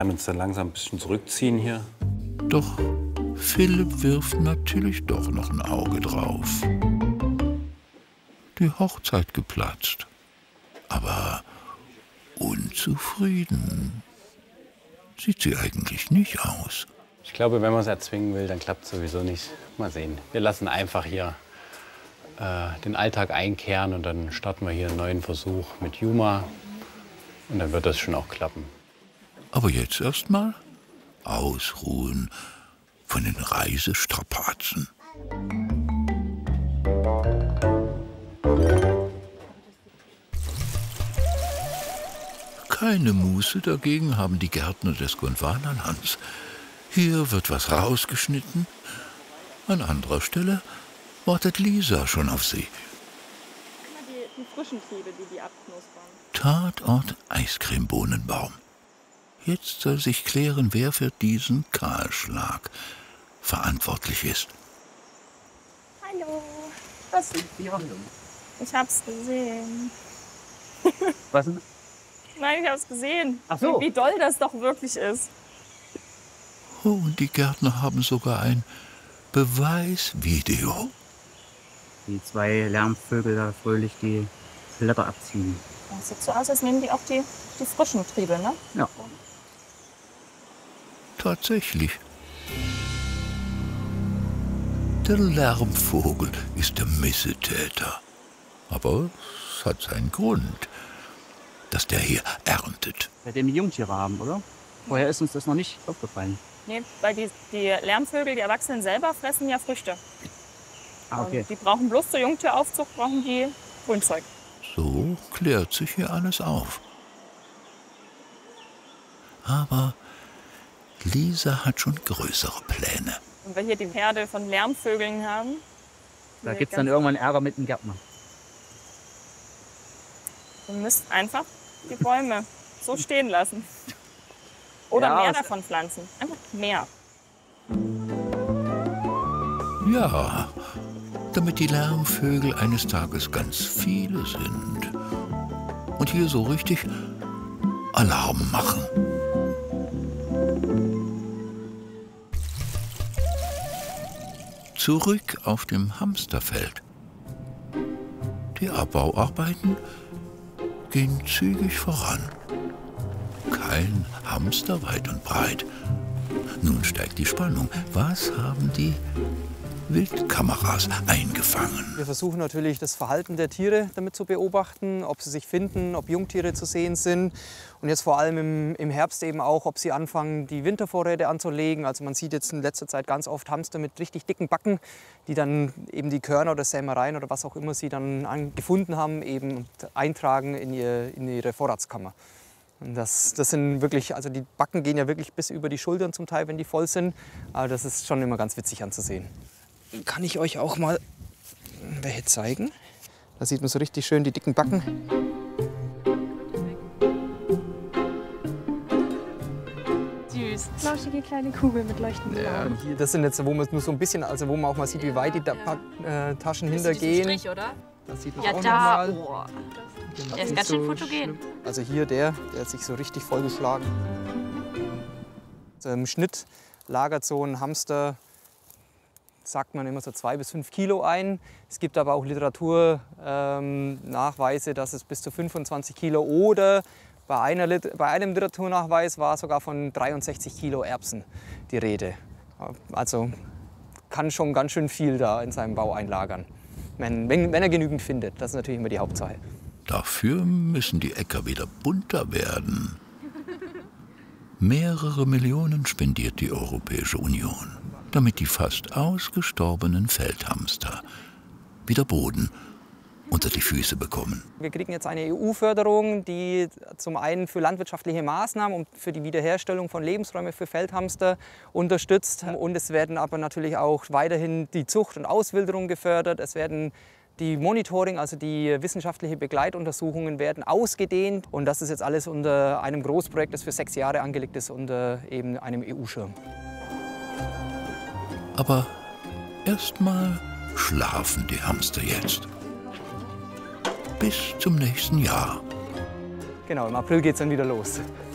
Wir werden uns dann langsam ein bisschen zurückziehen hier. Doch Philipp wirft natürlich doch noch ein Auge drauf. Die Hochzeit geplatzt. Aber unzufrieden sieht sie eigentlich nicht aus. Ich glaube, wenn man es erzwingen will, dann klappt es sowieso nicht. Mal sehen. Wir lassen einfach hier den Alltag einkehren und dann starten wir hier einen neuen Versuch mit Yuma. Und dann wird das schon auch klappen. Aber jetzt erst mal ausruhen von den Reisestrapazen. Keine Muße dagegen haben die Gärtner des Gondwanalands. Hier wird was rausgeschnitten. An anderer Stelle wartet Lisa schon auf sie. Die frischen Triebe, die abknuspern. Tatort Eiscremebohnenbaum. Jetzt soll sich klären, wer für diesen Kahlschlag verantwortlich ist. Hallo. Das sind wir. Ich hab's gesehen. Was denn? Nein, ich hab's gesehen. Ach so. Wie doll das doch wirklich ist. Oh, und die Gärtner haben sogar ein Beweisvideo. Die zwei Lärmvögel da fröhlich die Blätter abziehen. Das sieht so aus, als nehmen die auch die frischen Triebe, ne? Ja. Tatsächlich. Der Lärmvogel ist der Missetäter. Aber es hat seinen Grund, dass der hier erntet. Seitdem die Jungtiere haben, oder? Vorher ist uns das noch nicht aufgefallen. Nee, weil die Lärmvögel, die Erwachsenen selber, fressen ja Früchte. Ah, okay. Und die brauchen bloß zur Jungtieraufzucht, brauchen die Grünzeug. So klärt sich hier alles auf. Aber Lisa hat schon größere Pläne. Und wir hier die Herde von Lärmvögeln haben. Da gibt es dann irgendwann Ärger mit dem Gärtner. Du müsst einfach die Bäume so stehen lassen. Oder Ja, mehr davon pflanzen. Einfach mehr. Ja, damit die Lärmvögel eines Tages ganz viele sind. Und hier so richtig Alarm machen. Zurück auf dem Hamsterfeld. Die Abbauarbeiten gehen zügig voran. Kein Hamster weit und breit. Nun steigt die Spannung. Was haben die Wildkameras eingefangen? Wir versuchen natürlich, das Verhalten der Tiere damit zu beobachten, ob sie sich finden, ob Jungtiere zu sehen sind. Und jetzt vor allem im Herbst eben auch, ob sie anfangen, die Wintervorräte anzulegen. Also man sieht jetzt in letzter Zeit ganz oft Hamster mit richtig dicken Backen, die dann eben die Körner oder Sämereien oder was auch immer sie dann gefunden haben, eben eintragen in ihre Vorratskammer. Und das sind wirklich, also die Backen gehen ja wirklich bis über die Schultern zum Teil, wenn die voll sind. Aber das ist schon immer ganz witzig anzusehen. Kann ich euch auch mal welche zeigen? Da sieht man so richtig schön die dicken Backen. Süß. Flauschige kleine Kugel mit leuchtendem Augen. Das sind jetzt, wo man nur so ein bisschen, also wo man auch mal sieht, wie weit die Taschen hintergehen. Strich, oder? Das sieht man Ja, auch da. noch mal. Oh. Genau. Der ist ganz schön fotogen. Also hier der hat sich so richtig vollgeschlagen. Also im Schnitt lagert so ein Hamster, sagt man immer so 2 bis 5 Kilo ein. Es gibt aber auch Literaturnachweise, dass es bis zu 25 Kilo oder bei einem Literaturnachweis war sogar von 63 Kilo Erbsen die Rede. Also kann schon ganz schön viel da in seinem Bau einlagern. Wenn er genügend findet, das ist natürlich immer die Hauptsache. Dafür müssen die Äcker wieder bunter werden. Mehrere Millionen spendiert die Europäische Union, damit die fast ausgestorbenen Feldhamster wieder Boden unter die Füße bekommen. Wir kriegen jetzt eine EU-Förderung, die zum einen für landwirtschaftliche Maßnahmen und für die Wiederherstellung von Lebensräumen für Feldhamster unterstützt. Und es werden aber natürlich auch weiterhin die Zucht und Auswilderung gefördert. Es werden die Monitoring, also die wissenschaftliche Begleituntersuchungen werden ausgedehnt. Und das ist jetzt alles unter einem Großprojekt, das für 6 Jahre angelegt ist, unter eben einem EU-Schirm. Aber erstmal schlafen die Hamster jetzt. Bis zum nächsten Jahr. Genau, im April geht es dann wieder los.